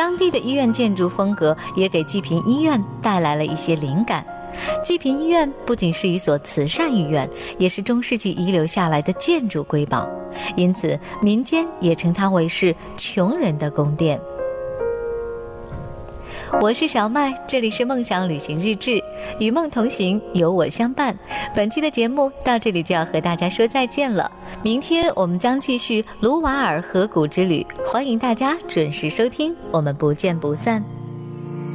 当地的医院建筑风格也给济贫医院带来了一些灵感。济贫医院不仅是一所慈善医院，也是中世纪遗留下来的建筑瑰宝，因此民间也称它为是穷人的宫殿。我是小麦，这里是梦想旅行日志，与梦同行，有我相伴。本期的节目到这里就要和大家说再见了，明天我们将继续卢瓦尔河谷之旅，欢迎大家准时收听，我们不见不散。